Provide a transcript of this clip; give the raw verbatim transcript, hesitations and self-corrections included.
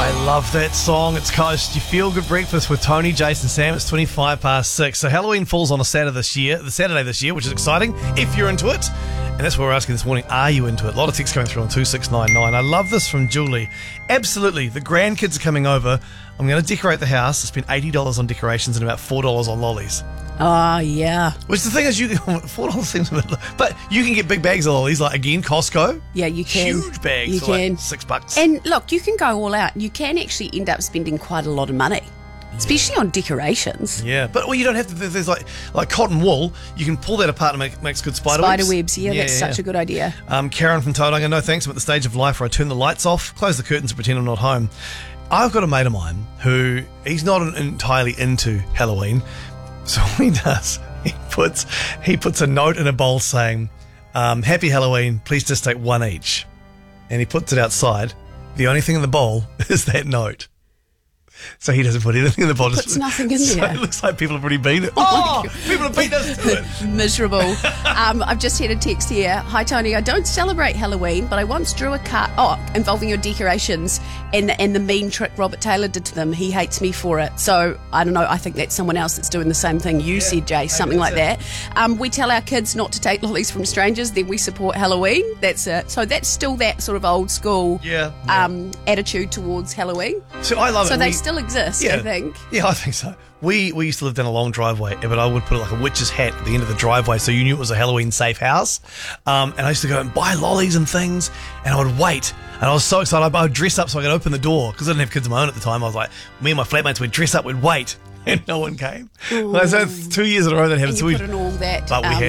I love that song. It's Coast. You Feel Good Breakfast with Tony, Jason, Sam. It's twenty-five past six. So Halloween falls on a Saturday this year, the Saturday this year, which is exciting if you're into it. And that's what we're asking this morning. Are you into it? A lot of texts coming through on two six nine nine. I love this from Julie. Absolutely. The grandkids are coming over. I'm going to decorate the house. I spent eighty dollars on decorations and about four dollars on lollies. Oh, yeah. Which the thing is, you four dollars seems a bit low. But you can get big bags of lollies, like, again, Costco. Yeah, you can. Huge bags You for can. like six bucks. And look, you can go all out. You can actually end up spending quite a lot of money, especially on decorations. Yeah, but well, you don't have to. There's like like cotton wool. You can pull that apart and make makes good spider, Spider webs. webs, yeah, that's such a good idea. Um, Karen from Tauranga, no thanks. I'm at the stage of life where I turn the lights off, close the curtains, and pretend I'm not home. I've got a mate of mine who he's not entirely into Halloween, so what he does, he puts he puts a note in a bowl saying, um, "Happy Halloween. Please just take one each," and he puts it outside. The only thing in the bowl is that note. So he doesn't put anything in the bowl. Puts nothing in so there. It looks like people have already been. Oh Oh, people have beat us to it. Miserable. um, I've just had a text here. Hi, Tony. I don't celebrate Halloween, but I once drew a card oh, involving your decorations and, and the mean trick Robert Taylor did to them. He hates me for it. So, I don't know. I think that's someone else that's doing the same thing you Yeah, said, Jay, something like that's that. Um, we tell our kids not to take lollies from strangers, then we support Halloween. That's it. So that's still that sort of old school Yeah, yeah. Um, attitude towards Halloween. So I love So it. they We- still exist, yeah, I think. Yeah, I think so. We we used to live down a long driveway, but I would put like a witch's hat at the end of the driveway so you knew it was a Halloween safe house. Um, and I used to go and buy lollies and things, and I would wait. And I was so excited. I would dress up so I could open the door because I didn't have kids of my own at the time. I was like, me and my flatmates would dress up, we'd wait, and no one came. Well, so two years in a row that happened. And So you we, put in all that. but we um, had